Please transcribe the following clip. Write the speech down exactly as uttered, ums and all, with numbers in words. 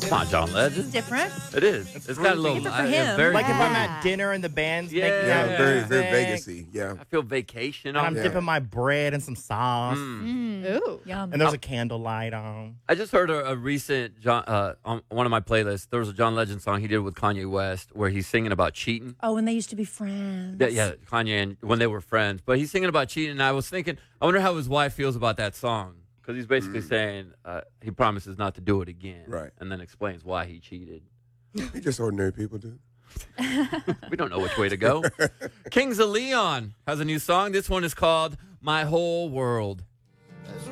Come on, John Legend. It's different. It is. It's, it's got a little. Different for uh, him. very Like if I'm Yeah. at dinner and the band's Yeah. making Yeah, music, very, very Vegas-y. Yeah. I feel vacation and on I'm there. dipping my bread in some sauce, Mm. Ooh, yum. and there's a candlelight on. I just heard a, a recent John uh, on one of my playlists. There was a John Legend song he did with Kanye West where he's singing about cheating. Oh, when they used to be friends. Yeah, yeah, Kanye and when they were friends. But he's singing about cheating, and I was thinking, I wonder how his wife feels about that song because he's basically saying uh, he promises not to do it again, Right. And then explains why he cheated. He just ordinary people do. We don't know which way to go. Kings of Leon has a new song. This one is called "My Whole World."